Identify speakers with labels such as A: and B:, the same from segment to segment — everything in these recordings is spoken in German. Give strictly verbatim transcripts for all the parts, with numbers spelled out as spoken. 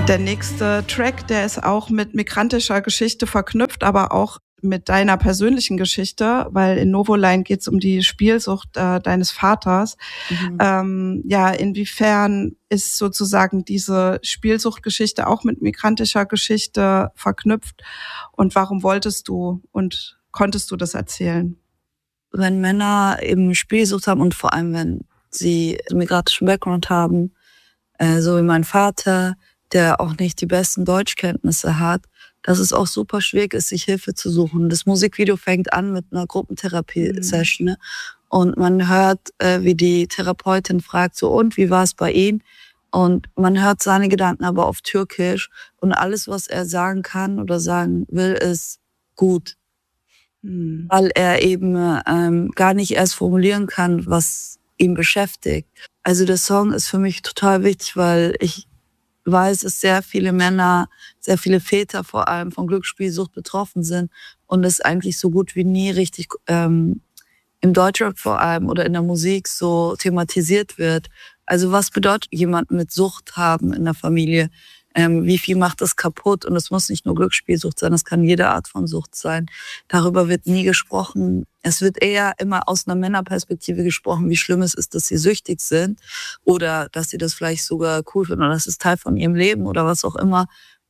A: Der nächste Track, der ist auch mit migrantischer Geschichte verknüpft, aber auch mit deiner persönlichen Geschichte, weil in Novoline geht es um die Spielsucht äh, deines Vaters. Mhm. Ähm, ja, inwiefern ist sozusagen diese Spielsuchtgeschichte auch mit migrantischer Geschichte verknüpft und warum wolltest du und konntest du das erzählen?
B: Wenn Männer eben Spielsucht haben und vor allem, wenn sie einen migrantischen Background haben, äh, so wie mein Vater, der auch nicht die besten Deutschkenntnisse hat, dass es auch super schwierig ist, sich Hilfe zu suchen. Das Musikvideo fängt an mit einer Gruppentherapie-Session, ne? Und man hört, äh, wie die Therapeutin fragt, so, und wie war es bei Ihnen? Und man hört seine Gedanken aber auf Türkisch und alles, was er sagen kann oder sagen will, ist gut. Mhm. Weil er eben ähm, gar nicht erst formulieren kann, was ihn beschäftigt. Also der Song ist für mich total wichtig, weil ich weiß, dass sehr viele Männer, sehr viele Väter vor allem von Glücksspielsucht betroffen sind und es eigentlich so gut wie nie richtig ähm, im Deutschrap vor allem oder in der Musik so thematisiert wird. Also was bedeutet jemand mit Sucht haben in der Familie? Ähm, wie viel macht das kaputt? Und es muss nicht nur Glücksspielsucht sein, es kann jede Art von Sucht sein. Darüber wird nie gesprochen. Es wird eher immer aus einer Männerperspektive gesprochen, wie schlimm es ist, dass sie süchtig sind oder dass sie das vielleicht sogar cool finden oder das ist Teil von ihrem Leben oder was auch immer.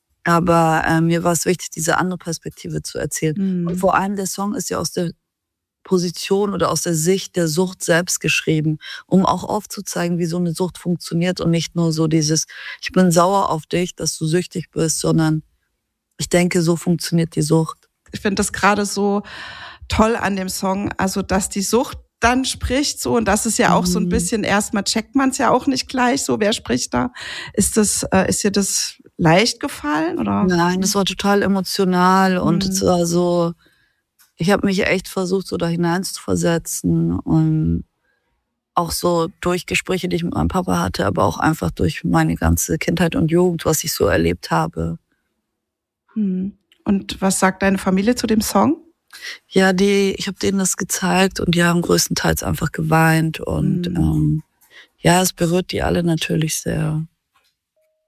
B: Aber äh, mir war es wichtig, diese andere Perspektive zu erzählen. Mhm. Und vor allem der Song ist ja aus der Position oder aus der Sicht der Sucht selbst geschrieben, um auch aufzuzeigen, wie so eine Sucht funktioniert und nicht nur so dieses, ich bin sauer auf dich, dass du süchtig bist, sondern ich denke, so funktioniert die Sucht.
A: Ich finde das gerade so toll an dem Song, also dass die Sucht dann spricht so und das ist ja auch mhm. so ein bisschen, erstmal checkt man es ja auch nicht gleich so, wer spricht da? Ist das, äh, ist dir das leicht gefallen? Oder?
B: Nein, das war total emotional mhm. und es war so, ich habe mich echt versucht, so da hineinzuversetzen und auch so durch Gespräche, die ich mit meinem Papa hatte, aber auch einfach durch meine ganze Kindheit und Jugend, was ich so erlebt habe.
A: Und was sagt deine Familie zu dem Song?
B: Ja, die, ich habe denen das gezeigt und die haben größtenteils einfach geweint und mhm. ähm, ja, es berührt die alle natürlich sehr.